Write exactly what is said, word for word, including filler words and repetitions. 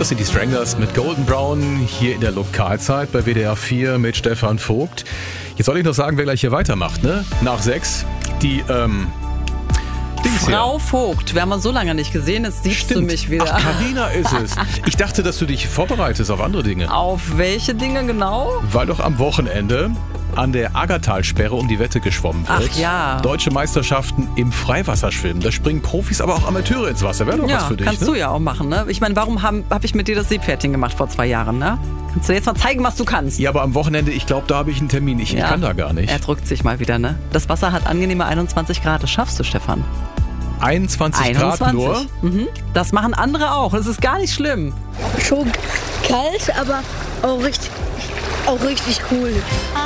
Das sind die Stranglers mit Golden Brown hier in der Lokalzeit bei W D R vier mit Stefan Vogt. Jetzt soll ich noch sagen, wer gleich hier weitermacht, ne? Nach sechs, die, ähm... Dings Frau hier. Vogt, wir haben uns so lange nicht gesehen, jetzt siehst Stimmt. du mich wieder. Ach, Carina ist es. Ich dachte, dass du dich vorbereitest auf andere Dinge. Auf welche Dinge genau? Weil doch am Wochenende an der Aggertalsperre um die Wette geschwommen wird. Ach ja. Deutsche Meisterschaften im Freiwasserschwimmen. Da springen Profis, aber auch Amateure ins Wasser. Wäre doch Ja, was für dich, kannst ne? du ja auch machen, ne? Ich meine, warum habe hab ich mit dir das Seepferdchen gemacht vor zwei Jahren, ne? Kannst du jetzt mal zeigen, was du kannst? Ja, aber am Wochenende, ich glaube, da habe ich einen Termin. Ich, Ja. ich kann da gar nicht. Er drückt sich mal wieder, ne? Das Wasser hat angenehme einundzwanzig Grad. Das schaffst du, Stefan. einundzwanzig Grad nur. Mhm. Das machen andere auch. Das ist gar nicht schlimm. Schon kalt, aber auch richtig, auch richtig cool.